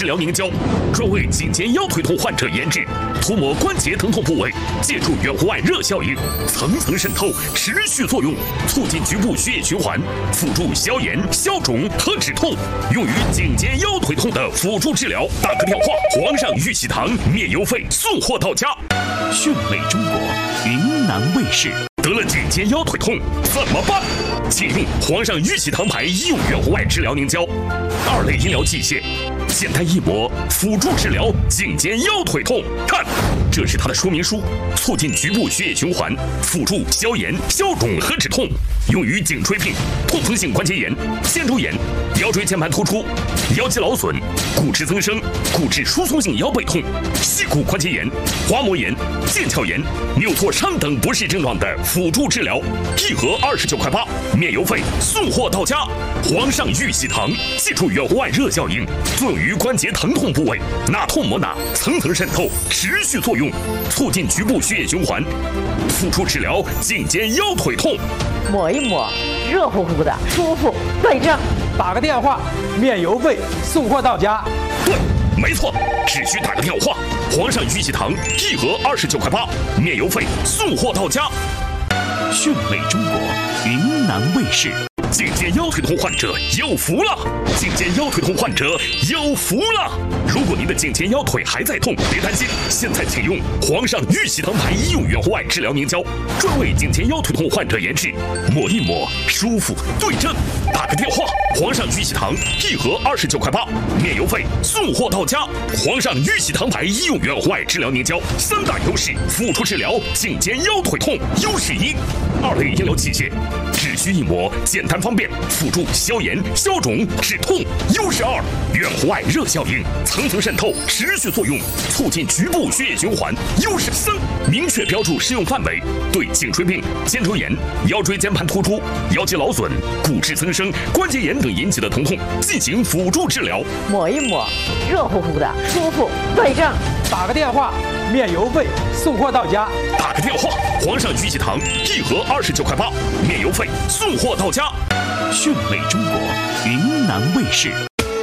治疗凝胶，专为颈肩腰腿痛患者研制，涂抹关节疼痛部位，借助远红外热效应，层层渗透，持续作用，促进局部血液循环，辅助消炎、消肿和止痛，用于颈肩腰腿痛的辅助治疗。打个电话，皇上玉玺堂免邮费送货到家。 讯美中国，云南卫视。 得了颈肩腰腿痛怎么办？请用皇上玉玺堂牌医用远红外治疗凝胶，2类医疗器械，简单一抹，辅助治疗颈肩腰腿痛。看，这是它的说明书，促进局部血液循环，辅助消炎、消肿和止痛，用于颈椎病、痛风性关节炎、肩周炎、腰椎间盘突出、腰肌劳损、骨质增生、骨质疏松性腰背痛、膝骨关节炎、滑膜炎、腱鞘炎、扭挫伤等不适症状的辅助治疗，1盒29块8，免邮费送货到家。皇上玉玺堂借助远红外热效应，作用于关节疼痛部位，哪痛抹哪，层层渗透，持续作用，促进局部血液循环，辅助治疗颈肩腰腿痛。 抹一抹，热乎乎的，舒服，对症。 打个电话，免邮费送货到家。 对，没错，只需打个电话。皇上玉玺堂1盒29块8，免邮费送货到家。 讯美中国，云南卫视。 颈肩腰腿痛患者有福了！颈肩腰腿痛患者有福了！如果您的颈肩腰腿还在痛，别担心，现在请用皇上玉玺堂牌医用远红外治疗凝胶，专为颈肩腰腿痛患者研制，抹一抹，舒服对症。打个电话，皇上玉玺堂1盒29块8，免邮费送货到家。皇上玉玺堂牌医用远红外治疗凝胶3大优势，辅助治疗颈肩腰腿痛。优势1，2类医疗器械，只需一抹，简单方便，辅助消炎、消肿、止痛。优势2，远红外热效应，层层渗透，持续作用，促进局部血液循环。优势3，明确标注适用范围，对颈椎病、肩周炎、腰椎间盘突出、腰肌劳损、骨质增生、关节炎等引起的疼痛进行辅助治疗。 抹一抹，热乎乎的，舒服对症。 打个电话，免邮费送货到家。 打个电话，皇上玉玺堂1盒29块8，免邮费送货到家。 讯美中国，云南卫视。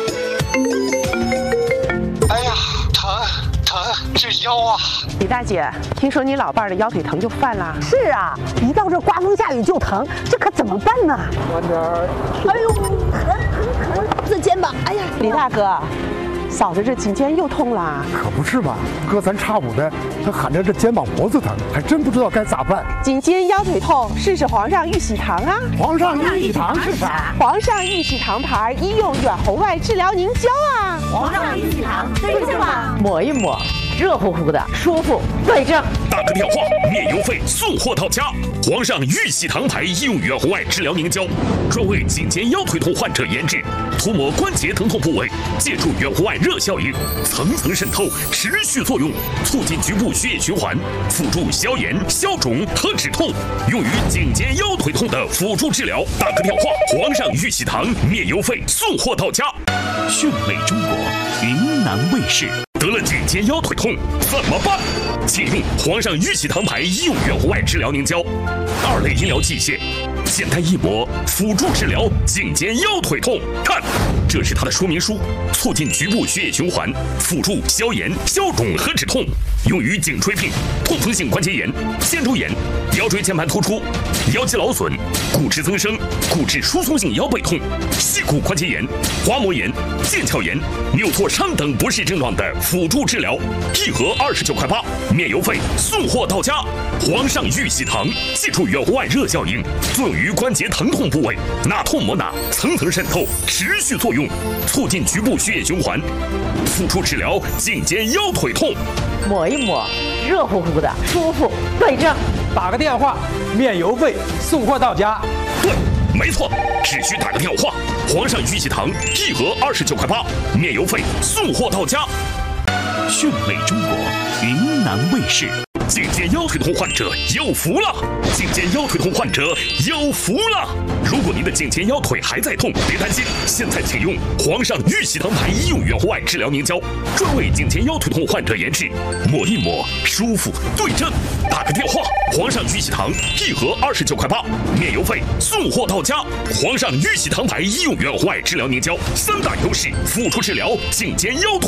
哎呀，疼，这腰啊！ 李大姐，听说你老伴儿的腰腿疼就犯了？ 是啊，一到这刮风下雨就疼，这可怎么办呢？ 慢点儿。 哎呦，疼！这肩膀，哎呀， 李大哥，嫂子这颈肩又痛了。 可不是嘛，隔三差五的，他喊着这肩膀脖子疼，还真不知道该咋办。 颈肩腰腿痛，试试皇上玉玺堂啊！ 皇上玉玺堂是啥？ 皇上玉玺堂牌医用远红外治疗凝胶啊！ 皇上玉玺堂对症吧？ 抹一抹，热乎乎的，舒服对症。 打个电话，免邮费送货到家。皇上玉玺堂牌医用远红外治疗凝胶，专为颈肩腰腿痛患者研制，涂抹关节疼痛部位，借助远红外热效应，层层渗透，持续作用，促进局部血液循环，辅助消炎、消肿和止痛，用于颈肩腰腿痛的辅助治疗。打个电话，皇上玉玺堂免邮费送货到家。 讯美中国，云南卫视。 得了颈肩腰腿痛怎么办？请用皇上玉玺堂牌医用远红外治疗凝胶，2类医疗器械，简单一抹，辅助治疗颈肩腰腿痛。看，这是它的说明书，促进局部血液循环，辅助消炎、消肿和止痛，用于颈椎病、痛风性关节炎、肩周炎、腰椎间盘突出、腰肌劳损、骨质增生、骨质疏松性腰背痛、膝骨关节炎、滑膜炎、腱鞘炎、扭挫伤等不适症状的辅助治疗，1盒29块8，免邮费送货到家。皇上玉玺堂借助远红外热效应，作用于关节疼痛部位，哪痛抹哪，层层渗透，持续作用，促进局部血液循环，辅助治疗颈肩腰腿痛。 抹一抹，热乎乎的，舒服对症。 打个电话，免邮费送货到家。 对，没错，只需打个电话。皇上玉玺堂1盒29块8，免邮费送货到家。 讯美中国，云南卫视。 颈肩腰腿痛患者有福了！颈肩腰腿痛患者有福了！如果您的颈肩腰腿还在痛，别担心，现在请用皇上玉玺堂牌医用远红外治疗凝胶，专为颈肩腰腿痛患者研制，抹一抹，舒服对症。打个电话，皇上玉玺堂1盒29块8，免邮费送货到家。皇上玉玺堂牌医用远红外治疗凝胶3大优势，辅助治疗颈肩腰腿。